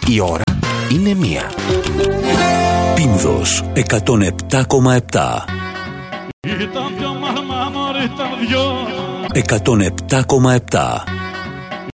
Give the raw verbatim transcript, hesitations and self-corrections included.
Η ώρα είναι μία. Πίνδος εκατόν επτά κόμμα επτά. εκατόν επτά κόμμα επτά.